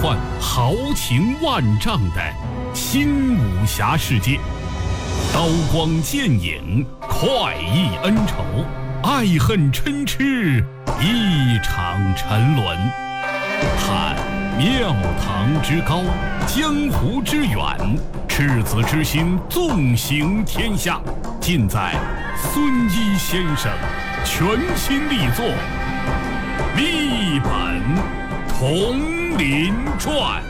幻豪情万丈的新武侠世界，刀光剑影，快意恩仇，爱恨嗔痴，一场沉沦。探庙堂之高，江湖之远，赤子之心纵行天下，尽在孙一先生全新力作《一本铜林传》。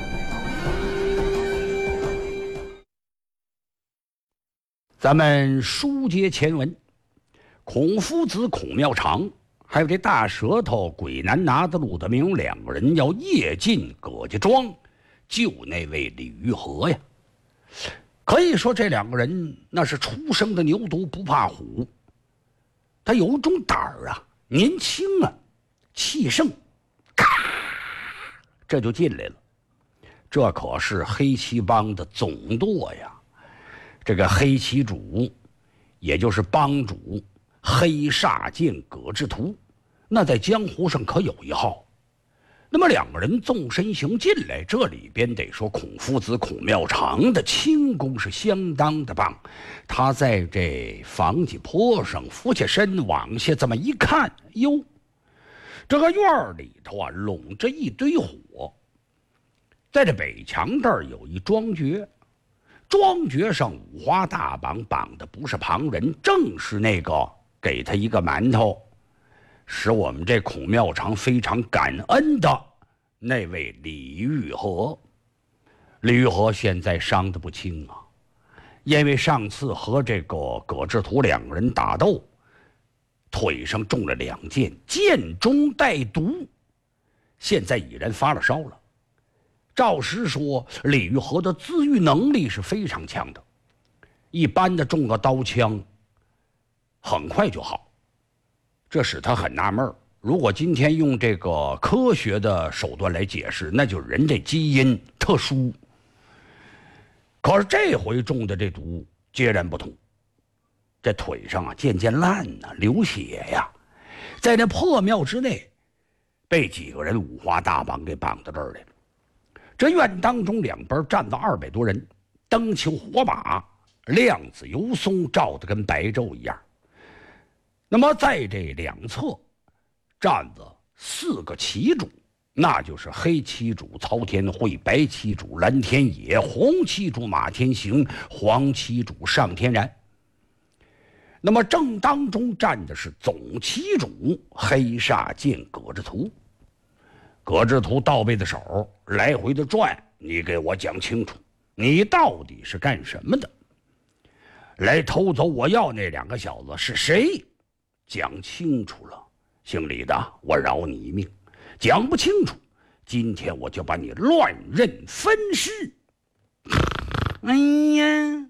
咱们书接前文，孔夫子、孔妙长，还有这大舌头鬼难拿的陆德明两个人要夜进葛家庄救那位李玉和呀。可以说这两个人那是初生的牛犊不怕虎，他有一种胆儿啊，年轻啊，气盛，咔，这就进来了。这可是黑旗帮的总舵呀。这个黑旗主，也就是帮主黑煞剑葛之图，那在江湖上可有一号。那么两个人纵身行进来，这里边得说孔夫子孔妙长的轻功是相当的棒。他在这房脊坡上俯下身往下这么一看，哟，这个院里头啊拢着一堆火。在这北墙这儿有一庄爵，庄爵上五花大绑，绑的不是旁人，正是那个给他一个馒头，使我们这孔妙长非常感恩的那位李玉和。李玉和现在伤得不轻啊，因为上次和这个葛志图两个人打斗，腿上中了2箭，箭中带毒，现在已然发了烧了。照实说，李玉和的自愈能力是非常强的，一般的中个刀枪很快就好，这使他很纳闷。如果今天用这个科学的手段来解释，那就是人这基因特殊。可是这回中的这毒截然不同，这腿上啊渐渐烂啊，流血呀，在那破庙之内被几个人五花大绑给绑到这儿来了。这院当中两边站了200多人，灯球火把，亮子油松，照得跟白昼一样。那么在这两侧站着4个旗主，那就是黑旗主曹天惠，白旗主蓝天野，红旗主马天行，黄旗主上天然。那么正当中站的是总旗主黑煞剑葛之图。葛之图倒背的手来回的转，你给我讲清楚，你到底是干什么的？来偷走我要那2个小子是谁？讲清楚了，姓李的，我饶你一命；讲不清楚，今天我就把你乱刃分尸。哎呀，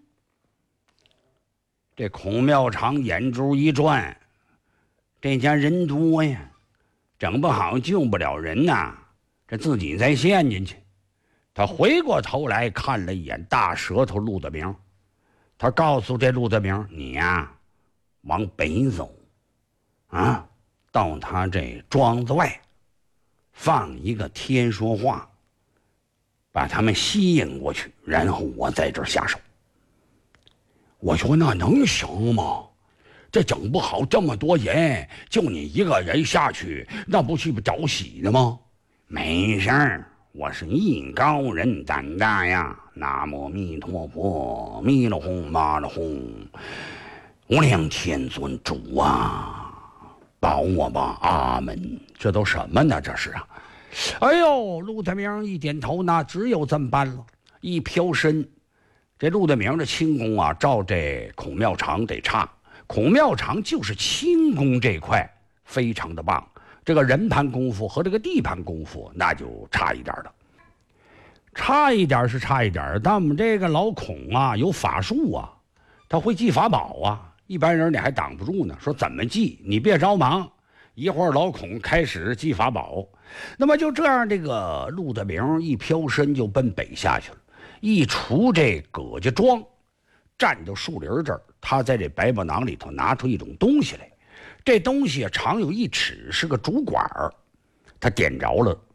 这孔妙长眼珠一转，这家人多呀，整不好救不了人呐，这自己再陷进去。他回过头来看了一眼大舌头陆德明，他告诉这陆德明，你呀往北走啊，到他这庄子外放一个天说话，把他们吸引过去，然后我在这儿下手。我说那能行吗？这整不好这么多人，就你一个人下去，那不是找喜的吗？没事儿，我是艺高人胆大呀。南无弥陀佛，弥勒哄妈勒哄，无量天尊主啊，保我吧，阿门。这都什么呢？这是啊！哎呦，陆德明一点头，那只有这么办了。一飘身，这陆德明的轻功啊，照这孔妙长得差。孔妙长就是轻功这块非常的棒，这个人盘功夫和这个地盘功夫那就差一点了。差一点是差一点，但我们这个老孔啊有法术啊，他会记法宝啊，一般人你还挡不住呢。说怎么记？你别着忙，一会儿老孔开始记法宝。那么就这样，这个陆德明一飘身就奔北下去了，一出这葛家庄，站到树林这儿，他在这百宝囊里头拿出一种东西来，这东西长有1尺，是个竹管儿。他点着了，